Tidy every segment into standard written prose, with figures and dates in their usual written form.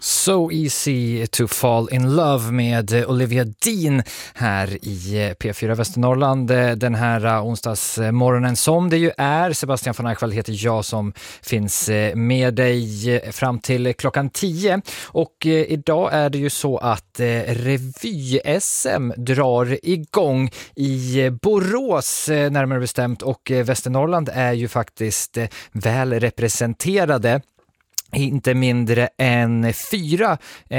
So easy to fall in love med Olivia Dean här i P4 Västernorrland den här onsdagsmorgonen som det ju är. Sebastian von Archwald heter jag som finns med dig fram till klockan 10. Och idag är det ju så att revy-SM drar igång i Borås närmare bestämt, och Västernorrland är ju faktiskt väl representerade. Inte mindre än 4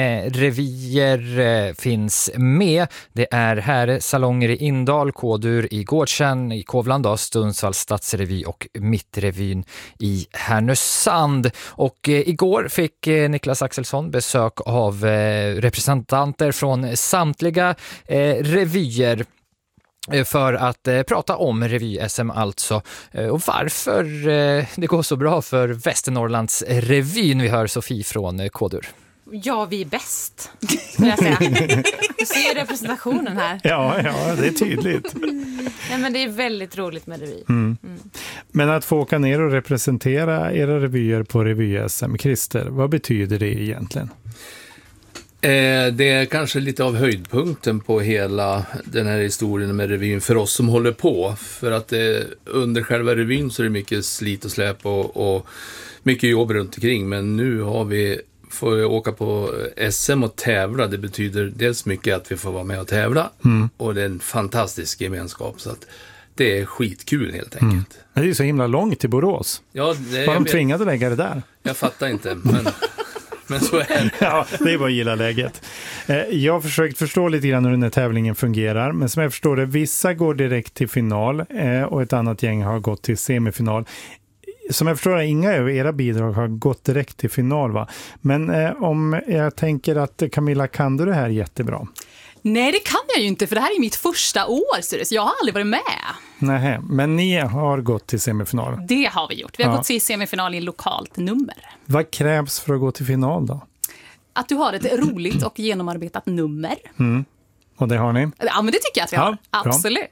revyer finns med. Det är här salonger i Indal, Kådur i Gårdsen, i Kovland, Sundsvalls stadsrevy och Mittrevyn i Härnösand. Och igår fick Niklas Axelsson besök av representanter från samtliga revyer för att prata om revy-SM alltså, och varför det går så bra för Västernorrlands revyn. Vi hör Sofie från Kådur. Ja, vi är bäst, skulle jag säga. Du ser representationen här. Ja, det är tydligt. Ja, men det är väldigt roligt med revy. Men att få åka ner och representera era revyer på revy-SM, Christer, vad betyder det egentligen? Det är kanske lite av höjdpunkten på hela den här historien med revyn för oss som håller på. För att under själva revyn så är det mycket slit och släp och mycket jobb runt omkring. Men nu får vi åka på SM och tävla. Det betyder dels mycket att vi får vara med och tävla. Och det är en fantastisk gemenskap, så att det är skitkul helt enkelt. Men det är ju så himla långt till Borås. Ja, var de tvingade att lägga det där? Jag fattar inte, men så är det. Ja, det är bara att gilla läget. Jag har försökt förstå lite grann hur den här tävlingen fungerar. Men som jag förstår det, vissa går direkt till final och ett annat gäng har gått till semifinal. Som jag förstår det, inga av era bidrag har gått direkt till final, va? Men om jag tänker att Camilla, kan du det här jättebra? Nej, det kan jag ju inte, för det här är mitt första år, så jag har aldrig varit med. Nej, men ni har gått till semifinal. Det har vi gjort. Vi har gått till semifinal i lokalt nummer. Vad krävs för att gå till final då? Att du har ett roligt och genomarbetat nummer. Och det har ni? Ja, men det tycker jag att vi har. Absolut.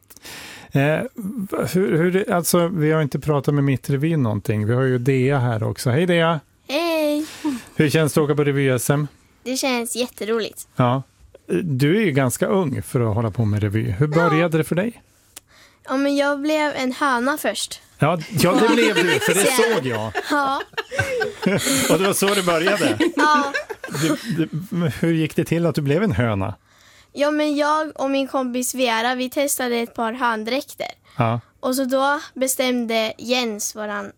Alltså, vi har inte pratat med Mittrevyn någonting. Vi har ju Dea här också. Hej Dea! Hej! Hur känns det att åka på revy-SM? Det känns jätteroligt. Ja. Du är ju ganska ung för att hålla på med revy. Hur började det för dig? Ja, men jag blev en höna först. Ja, det blev du, för det såg jag. Ja. Och det var så det började? Ja. Hur gick det till att du blev en höna? Ja, men jag och min kompis Vera, vi testade ett par handräkter. Ja. Och så då bestämde Jens,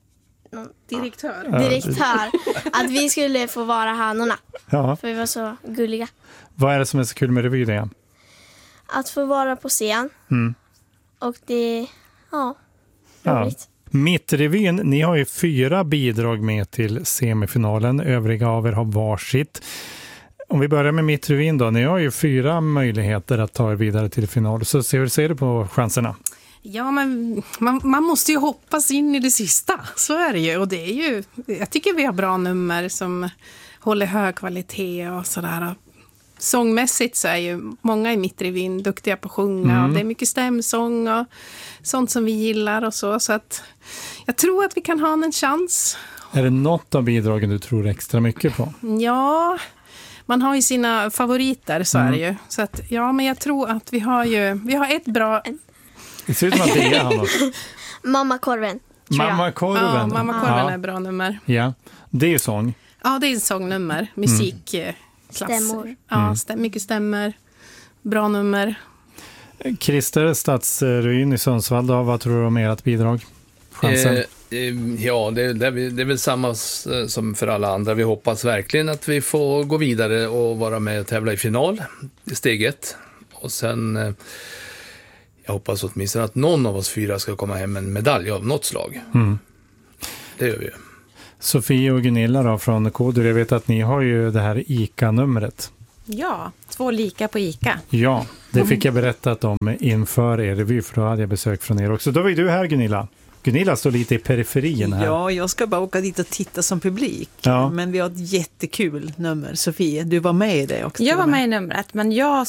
direktör, att vi skulle få vara hanorna. Ja. För vi var så gulliga. Vad är det som är så kul med revy, det? Att få vara på scen. Och det, roligt. Mittrevyn, ni har ju 4 bidrag med till semifinalen. Övriga av er har varsitt. Om vi börjar med Mittrevyn då. Ni har ju 4 möjligheter att ta er vidare till final. Så hur ser du på chanserna? Ja, men man måste ju hoppas in i det sista. Så är det ju. Och det är ju, jag tycker vi har bra nummer som håller hög kvalitet och sådär. Sångmässigt så är ju många i Mittrevyn duktiga på att sjunga. Och det är mycket stämsång och sånt som vi gillar och så. Så att jag tror att vi kan ha en chans. Är det något av bidragen du tror extra mycket på? Ja, man har ju sina favoriter, så är det ju. Så att, ja, men jag tror att vi har ett bra... Det ser ut som att det är han. Mamma Korven. Mamma Korven. Ja, Mamma Korven är bra nummer. Ja, det är ju sång. Ja, det är sångnummer. Musikklass. Stämmor. Ja, mycket stämmer. Bra nummer. Christer, Stadsrevyn i Sundsvall då, vad tror du om ert bidrag? Chansen? Ja, det är väl samma som för alla andra. Vi hoppas verkligen att vi får gå vidare och vara med och tävla i final. Steg 1. Och sen... Jag hoppas åtminstone att någon av oss 4 ska komma hem med en medalj av något slag. Det gör vi ju. Sofie och Gunilla då från Kådur, jag vet att ni har ju det här ICA-numret. Ja, 2 lika på ICA. Ja, det fick jag berättat om inför er revy, för då hade jag besök från er också. Då var ju du här, Gunilla. Gunilla står lite i periferin här. Ja, jag ska bara åka dit och titta som publik. Ja. Men vi har ett jättekul nummer. Sofie, du var med i det också. Jag var med i numret, men jag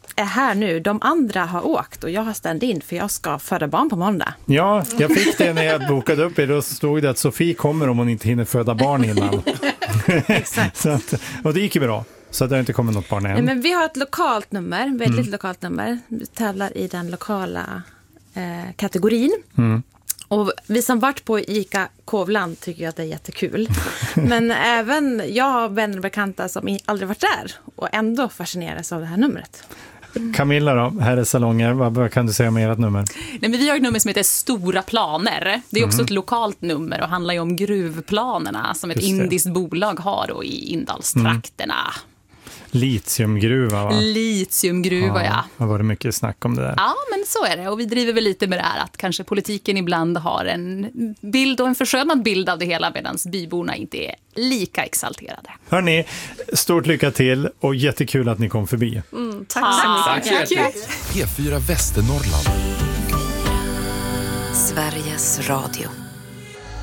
är här nu. De andra har åkt och jag har stand-in för jag ska föda barn på måndag. Ja, jag fick det när jag bokade upp er. Då stod det att Sofie kommer om hon inte hinner föda barn innan. Exakt. Så att, och det gick ju bra. Så att det har inte kommit något barn än. Nej, men vi har ett lokalt nummer, väldigt lokalt nummer. Vi tävlar i den lokala kategorin. Och vi som varit på ICA Kovland tycker att det är jättekul. Men även jag har vänner och bekanta som aldrig varit där och ändå fascineras av det här numret. Camilla då, här är salonger. Vad kan du säga om ert nummer? Nej, men vi har ett nummer som heter Stora planer. Det är också ett lokalt nummer och handlar ju om gruvplanerna som ett indiskt bolag har då i Indalstrakterna. Litiumgruva, va? Litiumgruva, ja. Det var det mycket snack om det där. Ja, men så är det. Och vi driver väl lite med det här att kanske politiken ibland har en bild och en förskönad bild av det hela medan byborna inte är lika exalterade. Hörrni, stort lycka till och jättekul att ni kom förbi. Tack så mycket. P4 Västernorrland. Sveriges Radio.